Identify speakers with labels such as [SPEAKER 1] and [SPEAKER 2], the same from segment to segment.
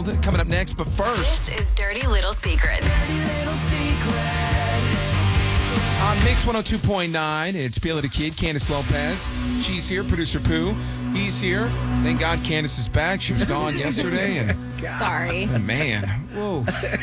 [SPEAKER 1] world coming up next. But first,
[SPEAKER 2] This is Dirty Little Secret.
[SPEAKER 1] on Mix 102.9, it's Feel It a Kid, Candace Lopez. She's here, producer Pooh. He's here. Thank God Candace is back. She was gone yesterday. And
[SPEAKER 3] Sorry.
[SPEAKER 1] man, whoa.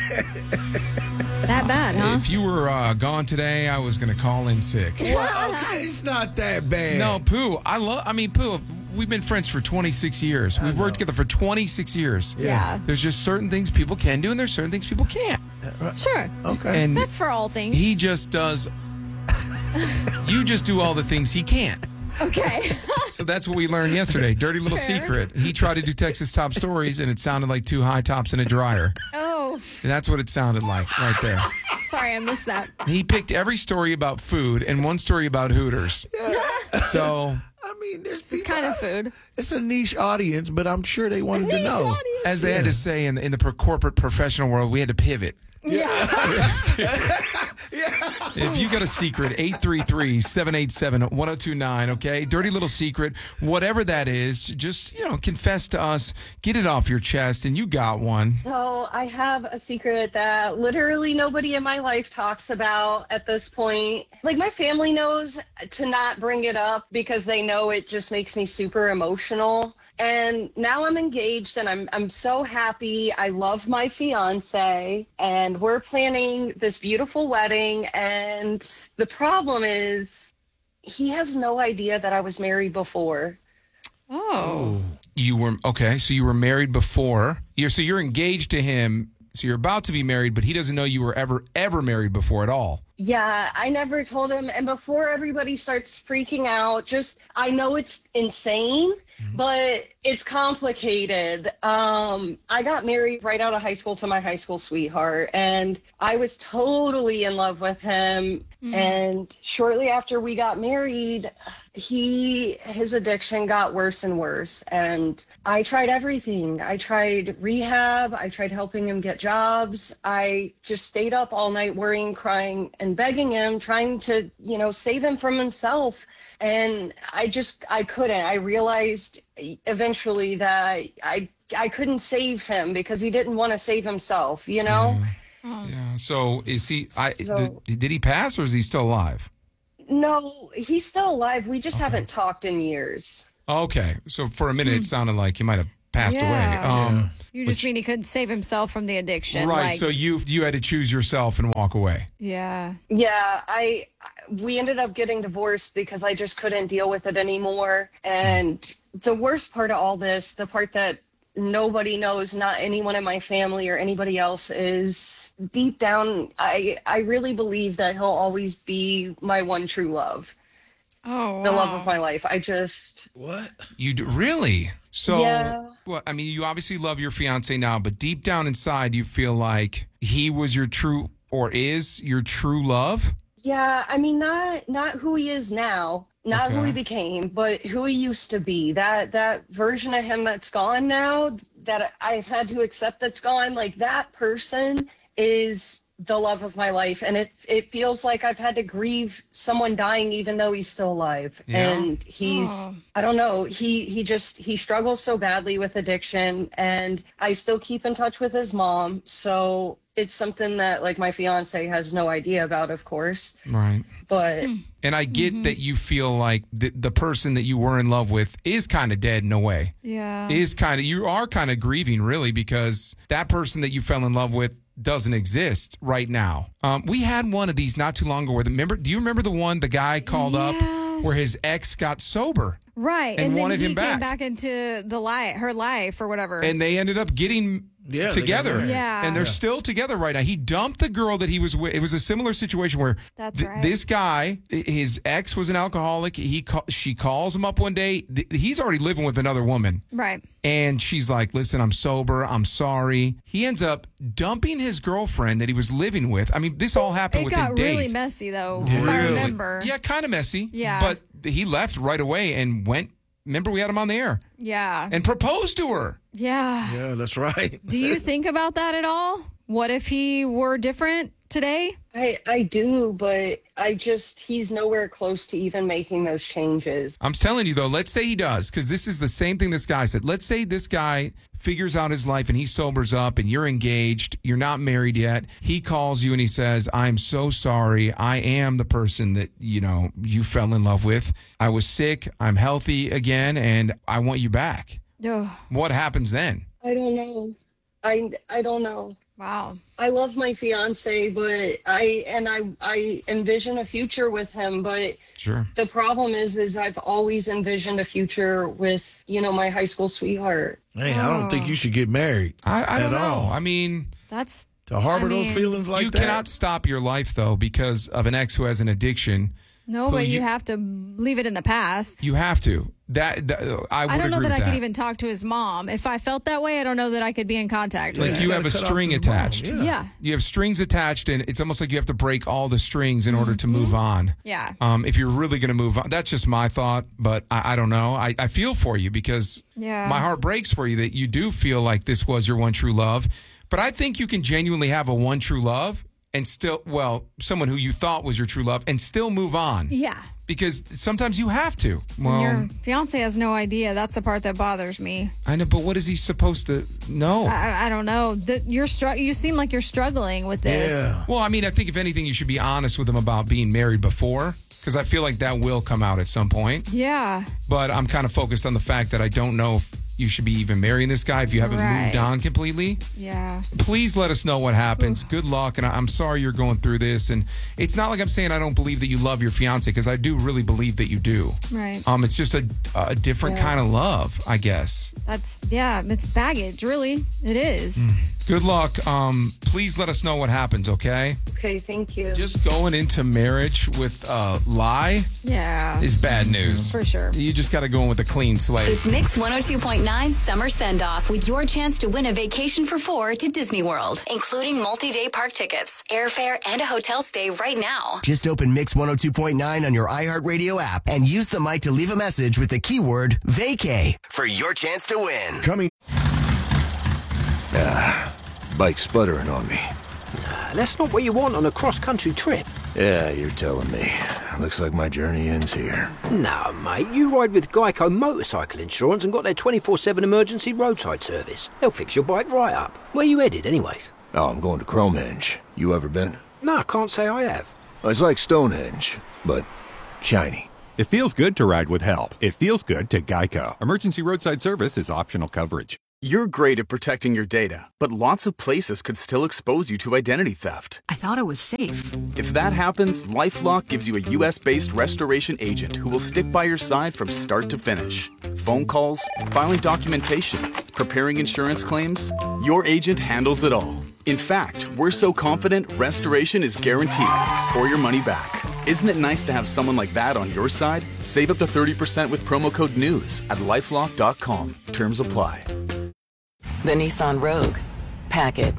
[SPEAKER 3] That bad, huh?
[SPEAKER 1] If you were gone today, I was going to call in sick.
[SPEAKER 4] Well, okay, it's not that bad.
[SPEAKER 1] No, Pooh, Pooh, we've been friends for 26 years. We've worked together for 26 years.
[SPEAKER 3] Yeah.
[SPEAKER 1] There's just certain things people can do, and there's certain things people can't.
[SPEAKER 3] Sure.
[SPEAKER 4] Okay.
[SPEAKER 1] And
[SPEAKER 3] That's for all things.
[SPEAKER 1] he just does. You just do all the things he can't.
[SPEAKER 3] Okay.
[SPEAKER 1] So that's what we learned yesterday. Dirty little
[SPEAKER 3] Fair.
[SPEAKER 1] secret. He tried to do Texas Top Stories, and it sounded like two high tops in a dryer.
[SPEAKER 3] Oh,
[SPEAKER 1] And that's what it sounded like right there.
[SPEAKER 3] sorry, I missed that.
[SPEAKER 1] He picked every story about food and one story about Hooters. So
[SPEAKER 4] I mean, there's
[SPEAKER 3] It's kind of food.
[SPEAKER 4] It's a niche audience, but I'm sure they wanted to know.
[SPEAKER 1] as they had to say in the corporate professional world, we had to pivot. If you got a secret, 833-787-1029, okay? Dirty little secret, whatever that is, just, confess to us, get it off your chest, and you got one.
[SPEAKER 5] So I have a secret that literally nobody in my life talks about at this point. Like, my family knows to not bring it up because they know it just makes me super emotional. And now I'm engaged and I'm so happy. I love my fiance and we're planning this beautiful wedding. And the problem is he has no idea that I was married before.
[SPEAKER 3] Oh.
[SPEAKER 1] You were, okay, so you were married before. You're engaged to him, so you're about to be married, but he doesn't know you were ever married before at all.
[SPEAKER 5] Yeah, I never told him. And before everybody starts freaking out, I know it's insane, but it's complicated. I got married right out of high school to my high school sweetheart, and I was totally in love with him. And shortly after we got married, his addiction got worse and worse. And I tried everything. I tried rehab. I tried helping him get jobs. I just stayed up all night worrying, crying, and begging him, trying to, save him from himself. And I couldn't. I realized eventually that I couldn't save him because he didn't want to save himself,
[SPEAKER 1] Yeah. So is he, did he pass or is he still alive?
[SPEAKER 5] No, he's still alive. We just haven't talked in years.
[SPEAKER 1] Okay. So for a minute, it sounded like he might have passed
[SPEAKER 3] Yeah.
[SPEAKER 1] away.
[SPEAKER 3] You just mean he couldn't save himself from the addiction.
[SPEAKER 1] Right.
[SPEAKER 3] Like,
[SPEAKER 1] So you had to choose yourself and walk away.
[SPEAKER 3] yeah.
[SPEAKER 5] Yeah, we ended up getting divorced because I just couldn't deal with it anymore. And the worst part of all this, the part that nobody knows, not anyone in my family or anybody else, is deep down, I really believe that he'll always be my one true love,
[SPEAKER 3] Oh,
[SPEAKER 5] the
[SPEAKER 3] wow.
[SPEAKER 5] love of my life.
[SPEAKER 4] What?
[SPEAKER 1] You do, really? So,
[SPEAKER 5] Yeah.
[SPEAKER 1] well, I mean, you obviously love your fiance now, but deep down inside, you feel like he was your true, or is your true love?
[SPEAKER 5] Yeah, I mean, not who he is now, not who
[SPEAKER 1] Okay.
[SPEAKER 5] he became, but who he used to be. That version of him that's gone now, that I've had to accept that's gone, like, that person is the love of my life. And it feels like I've had to grieve someone dying even though he's still alive.
[SPEAKER 1] Yeah.
[SPEAKER 5] And I don't know, he struggles so badly with addiction, and I still keep in touch with his mom. So it's something that, like, my fiance has no idea about, of course.
[SPEAKER 1] Right.
[SPEAKER 5] But
[SPEAKER 1] And I get that you feel like the person that you were in love with is kind of dead in a way.
[SPEAKER 3] Yeah.
[SPEAKER 1] You are kind of grieving, really, because that person that you fell in love with doesn't exist right now. We had one of these not too long ago. Do you remember the guy called up where his ex got sober?
[SPEAKER 3] Right.
[SPEAKER 1] And
[SPEAKER 3] then
[SPEAKER 1] wanted
[SPEAKER 3] he
[SPEAKER 1] him back.
[SPEAKER 3] came back into her life or whatever.
[SPEAKER 1] And they ended up getting
[SPEAKER 4] Yeah, they got
[SPEAKER 1] together.
[SPEAKER 4] married.
[SPEAKER 3] Yeah.
[SPEAKER 1] And they're still together right now. He dumped the girl that he was with. It was a similar situation where
[SPEAKER 3] That's right.
[SPEAKER 1] this guy, his ex was an alcoholic. She calls him up one day. He's already living with another woman.
[SPEAKER 3] Right.
[SPEAKER 1] And she's like, listen, I'm sober. I'm sorry. He ends up dumping his girlfriend that he was living with. I mean, this all happened
[SPEAKER 3] It
[SPEAKER 1] within
[SPEAKER 3] got
[SPEAKER 1] days.
[SPEAKER 3] really messy, though, if I remember.
[SPEAKER 1] Yeah, kind of messy.
[SPEAKER 3] Yeah.
[SPEAKER 1] But he left right away and went. Remember, we had him on the air
[SPEAKER 3] Yeah.
[SPEAKER 1] and proposed to her.
[SPEAKER 3] Yeah.
[SPEAKER 4] Yeah, that's right.
[SPEAKER 3] Do you think about that at all? What if he were different today?
[SPEAKER 5] I do, but he's nowhere close to even making those changes.
[SPEAKER 1] I'm telling you, though, let's say he does, because this is the same thing this guy said. Let's say this guy figures out his life and he sobers up and you're engaged. You're not married yet. He calls you and he says, I'm so sorry. I am the person that, you fell in love with. I was sick. I'm healthy again, and I want you back.
[SPEAKER 3] Ugh.
[SPEAKER 1] What happens then?
[SPEAKER 5] I don't know. I don't know.
[SPEAKER 3] Wow.
[SPEAKER 5] I love my fiance, but I envision a future with him, but
[SPEAKER 1] Sure.
[SPEAKER 5] the problem is I've always envisioned a future with, my high school sweetheart.
[SPEAKER 4] Hey, I don't think you should get married.
[SPEAKER 1] I don't
[SPEAKER 4] at
[SPEAKER 1] know.
[SPEAKER 4] all.
[SPEAKER 1] I mean,
[SPEAKER 3] That's
[SPEAKER 4] To harbor those feelings like
[SPEAKER 1] you
[SPEAKER 4] that.
[SPEAKER 1] cannot stop your life, though, because of an ex who has an addiction.
[SPEAKER 3] no, but you have to leave it in the past.
[SPEAKER 1] You have to. I would
[SPEAKER 3] I don't know
[SPEAKER 1] agree
[SPEAKER 3] that I
[SPEAKER 1] with
[SPEAKER 3] could even talk to his mom. If I felt that way, I don't know that I could be in contact with
[SPEAKER 1] Like
[SPEAKER 3] him.
[SPEAKER 1] you have a
[SPEAKER 4] Gotta cut off
[SPEAKER 1] string
[SPEAKER 4] his
[SPEAKER 1] attached.
[SPEAKER 4] mom,
[SPEAKER 3] Yeah.
[SPEAKER 1] You have strings attached, and it's almost like you have to break all the strings in order to move on.
[SPEAKER 3] Yeah.
[SPEAKER 1] If you're really going to move on, that's just my thought, but I don't know. I feel for you because
[SPEAKER 3] Yeah.
[SPEAKER 1] my heart breaks for you that you do feel like this was your one true love. But I think you can genuinely have a one true love and still, someone who you thought was your true love and still move on.
[SPEAKER 3] Yeah.
[SPEAKER 1] Because sometimes you have to. Well,
[SPEAKER 3] Your fiance has no idea. That's the part that bothers me.
[SPEAKER 1] I know, but what is he supposed to know?
[SPEAKER 3] I don't know. You seem like you're struggling with this.
[SPEAKER 4] Yeah.
[SPEAKER 1] Well, I mean, I think if anything, you should be honest with him about being married before, because I feel like that will come out at some point.
[SPEAKER 3] Yeah.
[SPEAKER 1] But I'm kind of focused on the fact that I don't know if you should be even marrying this guy if you haven't
[SPEAKER 3] Right.
[SPEAKER 1] moved on completely.
[SPEAKER 3] Yeah.
[SPEAKER 1] Please let us know what happens. Good luck, and I'm sorry you're going through this. And it's not like I'm saying I don't believe that you love your fiance, because I do really believe that you do.
[SPEAKER 3] Right.
[SPEAKER 1] It's just a different kind of love, I guess.
[SPEAKER 3] It's baggage, really. It is.
[SPEAKER 1] Good luck. Please let us know what happens, okay?
[SPEAKER 5] Okay, thank you.
[SPEAKER 1] Just going into marriage with a lie
[SPEAKER 3] Yeah.
[SPEAKER 1] is bad news.
[SPEAKER 3] For sure.
[SPEAKER 1] You just got to go in with a clean slate.
[SPEAKER 2] It's Mix 102.9 Summer Send-Off with your chance to win a vacation for 4 to Disney World, including multi-day park tickets, airfare, and a hotel stay right now.
[SPEAKER 6] Just open Mix 102.9 on your iHeartRadio app and use the mic to leave a message with the keyword vacay for your chance to win.
[SPEAKER 4] Coming.
[SPEAKER 7] Bike sputtering on me.
[SPEAKER 8] That's not what you want on a cross-country trip.
[SPEAKER 7] Yeah, you're telling me. Looks like my journey ends here.
[SPEAKER 8] No, mate, you ride with Geico Motorcycle Insurance and got their 24/7 emergency roadside service. They'll fix your bike right up. Where you headed, anyways?
[SPEAKER 7] Oh, I'm going to Cromehenge. You ever been?
[SPEAKER 8] No, I can't say I have.
[SPEAKER 7] It's like Stonehenge, but shiny.
[SPEAKER 9] It feels good to ride with help. It feels good to Geico. Emergency roadside service is optional coverage.
[SPEAKER 10] You're great at protecting your data, but lots of places could still expose you to identity theft.
[SPEAKER 11] I thought it was safe.
[SPEAKER 10] If that happens, LifeLock gives you a U.S.-based restoration agent who will stick by your side from start to finish. Phone calls, filing documentation, preparing insurance claims, your agent handles it all. In fact, we're so confident restoration is guaranteed or your money back. Isn't it nice to have someone like that on your side? Save up to 30% with promo code NEWS at LifeLock.com. Terms apply.
[SPEAKER 11] The Nissan Rogue. Pack it.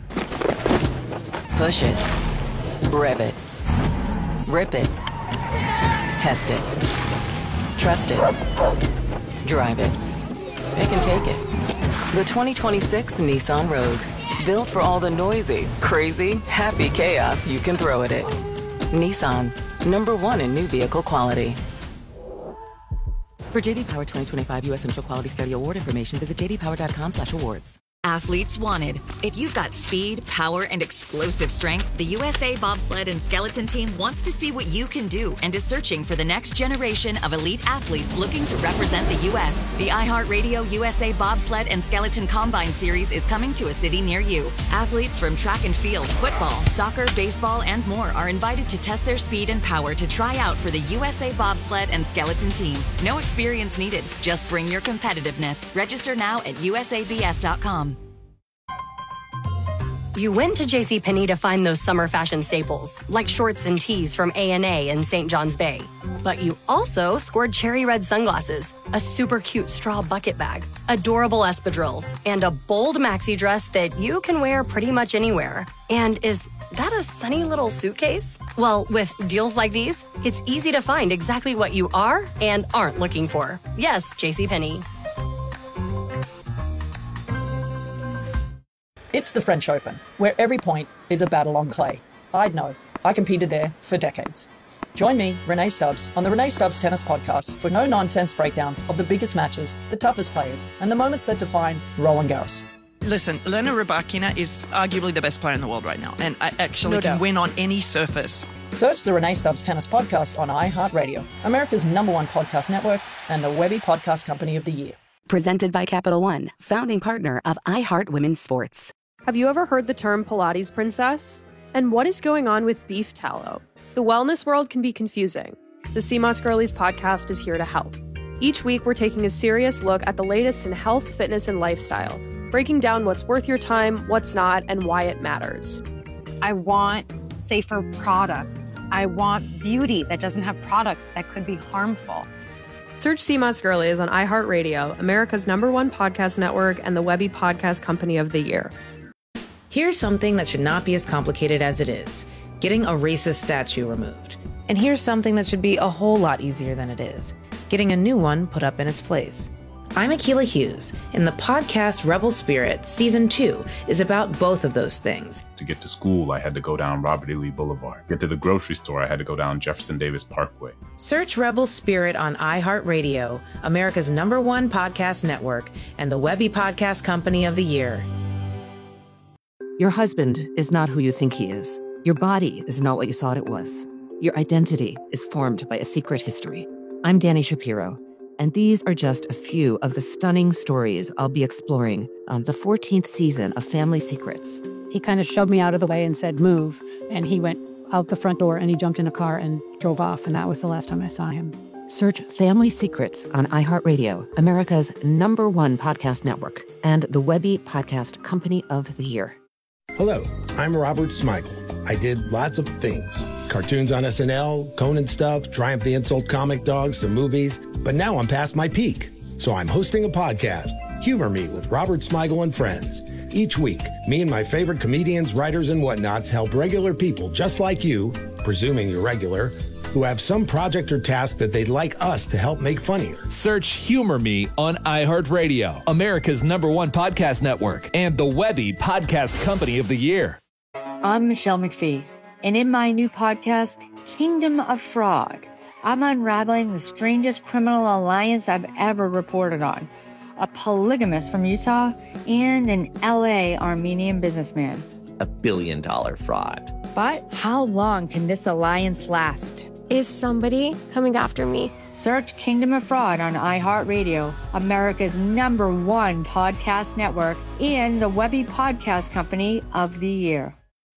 [SPEAKER 11] Push it. Rev it. Rip it. Test it. Trust it. Drive it. Pick and take it. The 2026 Nissan Rogue. Built for all the noisy, crazy, happy chaos you can throw at it. Nissan. #1 in new vehicle quality. For JD Power 2025 U.S. Central Quality Study Award information, visit jdpower.com/awards.
[SPEAKER 12] Athletes wanted. If you've got speed, power, and explosive strength, the USA Bobsled and Skeleton Team wants to see what you can do and is searching for the next generation of elite athletes looking to represent the U.S. The iHeartRadio USA Bobsled and Skeleton Combine Series is coming to a city near you. Athletes from track and field, football, soccer, baseball, and more are invited to test their speed and power to try out for the USA Bobsled and Skeleton Team. No experience needed. Just bring your competitiveness. Register now at usabs.com.
[SPEAKER 13] You went to JCPenney to find those summer fashion staples, like shorts and tees from A&A in St. John's Bay. But you also scored cherry red sunglasses, a super cute straw bucket bag, adorable espadrilles, and a bold maxi dress that you can wear pretty much anywhere. And is that a sunny little suitcase? Well, with deals like these, it's easy to find exactly what you are and aren't looking for. Yes, JCPenney.
[SPEAKER 14] It's the French Open, where every point is a battle on clay. I'd know. I competed there for decades. Join me, Renee Stubbs, on the Renee Stubbs Tennis Podcast for no-nonsense breakdowns of the biggest matches, the toughest players, and the moments that define Roland Garros.
[SPEAKER 15] Listen, Elena Rybakina is arguably the best player in the world right now, and I actually can win on any surface.
[SPEAKER 14] Search the Renee Stubbs Tennis Podcast on iHeartRadio, America's #1 podcast network, and the Webby Podcast Company of the Year.
[SPEAKER 16] Presented by Capital One, founding partner of iHeart Women's Sports.
[SPEAKER 17] Have you ever heard the term Pilates princess? And what is going on with beef tallow? The wellness world can be confusing. The CMOS Girlies podcast is here to help. Each week, we're taking a serious look at the latest in health, fitness, and lifestyle, breaking down what's worth your time, what's not, and why it matters.
[SPEAKER 18] I want safer products. I want beauty that doesn't have products that could be harmful.
[SPEAKER 17] Search CMOS Girlies on iHeartRadio, America's #1 podcast network, and the Webby Podcast Company of the Year.
[SPEAKER 19] Here's something that should not be as complicated as it is: getting a racist statue removed. And here's something that should be a whole lot easier than it is: getting a new one put up in its place. I'm Akilah Hughes, and the podcast Rebel Spirit Season 2 is about both of those things.
[SPEAKER 20] To get to school, I had to go down Robert E. Lee Boulevard. Get to the grocery store, I had to go down Jefferson Davis Parkway.
[SPEAKER 19] Search Rebel Spirit on iHeartRadio, America's #1 podcast network, and the Webby Podcast Company of the Year.
[SPEAKER 21] Your husband is not who you think he is. Your body is not what you thought it was. Your identity is formed by a secret history. I'm Dani Shapiro, and these are just a few of the stunning stories I'll be exploring on the 14th season of Family Secrets.
[SPEAKER 22] He kind of shoved me out of the way and said, move. And he went out the front door and he jumped in a car and drove off. And that was the last time I saw him.
[SPEAKER 21] Search Family Secrets on iHeartRadio, America's #1 podcast network, and the Webby Podcast Company of the Year.
[SPEAKER 23] Hello, I'm Robert Smigel. I did lots of things. Cartoons on SNL, Conan stuff, Triumph the Insult Comic Dog, some movies. But now I'm past my peak. So I'm hosting a podcast, Humor Me with Robert Smigel and Friends. Each week, me and my favorite comedians, writers, and whatnots help regular people just like you, presuming you're regular, who have some project or task that they'd like us to help make funnier.
[SPEAKER 24] Search Humor Me on iHeartRadio, America's #1 podcast network, and the Webby Podcast Company of the Year.
[SPEAKER 25] I'm Michelle McPhee, and in my new podcast, Kingdom of Frog, I'm unraveling the strangest criminal alliance I've ever reported on. A polygamist from Utah and an LA Armenian businessman.
[SPEAKER 26] $1 billion fraud.
[SPEAKER 25] But how long can this alliance last?
[SPEAKER 27] Is somebody coming after me?
[SPEAKER 25] Search Kingdom of Fraud on iHeartRadio, America's #1 podcast network, and the Webby Podcast Company of the Year.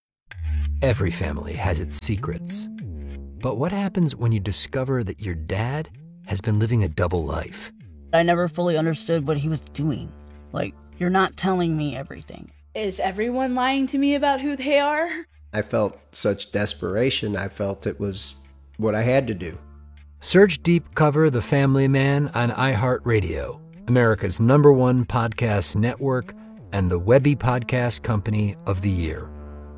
[SPEAKER 8] Every family has its secrets. But what happens when you discover that your dad has been living a double life?
[SPEAKER 28] I never fully understood what he was doing. Like, you're not telling me everything.
[SPEAKER 29] Is everyone lying to me about who they are?
[SPEAKER 30] I felt such desperation. I felt it was what I had to do.
[SPEAKER 8] Search Deep Cover The Family Man on iHeartRadio, America's #1 podcast network, and the Webby Podcast Company of the Year.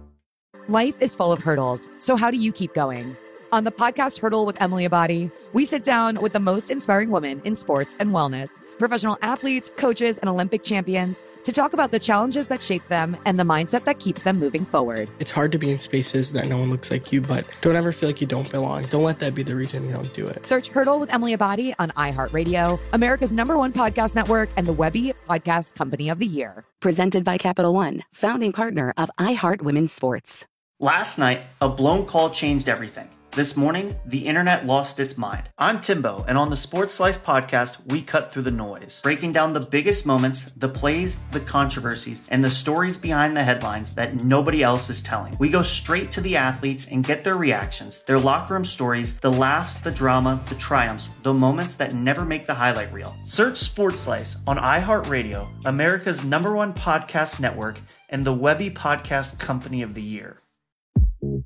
[SPEAKER 31] Life is full of hurdles, so how do you keep going? On the podcast Hurdle with Emily Abadi, we sit down with the most inspiring women in sports and wellness, professional athletes, coaches, and Olympic champions, to talk about the challenges that shape them and the mindset that keeps them moving forward.
[SPEAKER 32] It's hard to be in spaces that no one looks like you, but don't ever feel like you don't belong. Don't let that be the reason you don't do it.
[SPEAKER 31] Search Hurdle with Emily Abadi on iHeartRadio, America's #1 podcast network, and the Webby Podcast Company of the Year.
[SPEAKER 16] Presented by Capital One, founding partner of iHeart Women's Sports.
[SPEAKER 33] Last night, a blown call changed everything. This morning, the internet lost its mind. I'm Timbo, and on the Sports Slice podcast, we cut through the noise, breaking down the biggest moments, the plays, the controversies, and the stories behind the headlines that nobody else is telling. We go straight to the athletes and get their reactions, their locker room stories, the laughs, the drama, the triumphs, the moments that never make the highlight reel. Search Sports Slice on iHeartRadio, America's #1 podcast network, and the Webby Podcast Company of the Year.